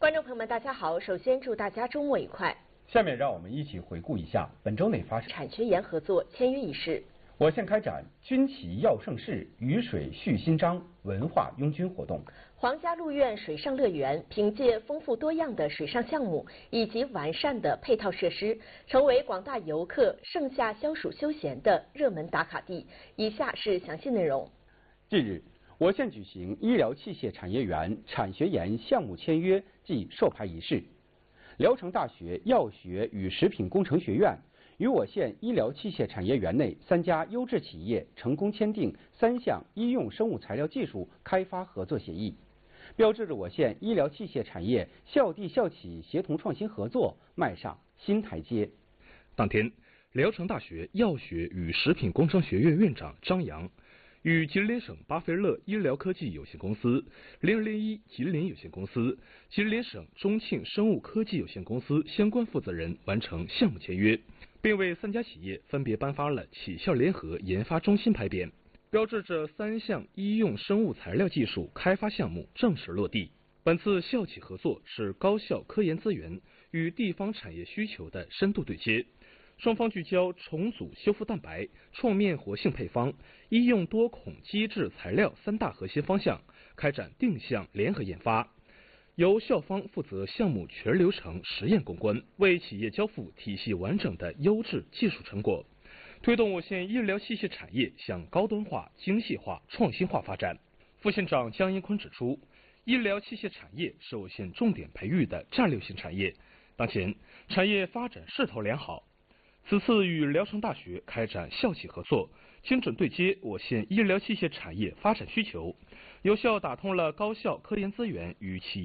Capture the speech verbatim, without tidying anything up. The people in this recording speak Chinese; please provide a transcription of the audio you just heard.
观众朋友们，大家好！首先祝大家周末愉快。 下面让我们一起回顾一下本周内发生产学研合作签约仪式。 我县开展军旗耀盛世，雨水续新章文化拥军活动。 皇家陆苑水上乐园凭借丰富多样的水上项目以及完善的配套设施，成为广大游客盛夏消暑休闲的热门打卡地。以下是详细内容。 近日，我县举行医疗器械产业园产学研项目签约暨授牌仪式。聊城大学药学与食品工程学院与我县医疗器械产业园内三家优质企业成功签订三项医用生物材料技术开发合作协议，标志着我县医疗器械产业校地校企协同创新合作迈上新台阶。 当天，聊城大学药学与食品工程学院院长张扬与吉林省巴菲乐医疗科技有限公司、零零一吉林有限公司、吉林省中庆生物科技有限公司相关负责人完成项目签约，并为三家企业分别颁发了企校联合研发中心牌匾，标志着三项医用生物材料技术开发项目正式落地。本次校企合作是高校科研资源与地方产业需求的深度对接。双方聚焦重组修复蛋白、创面活性配方、医用多孔基质材料三大核心方向，开展定向联合研发。由校方负责项目全流程实验攻关，为企业交付体系完整的优质技术成果，推动我县医疗器械产业向高端化、精细化、创新化发展。副县长江英坤指出，医疗器械产业是我县重点培育的战略性产业，当前产业发展势头良好。此次与聊城大学开展校企合作，精准对接我县医疗器械产业发展需求，有效打通了高校科研资源与企业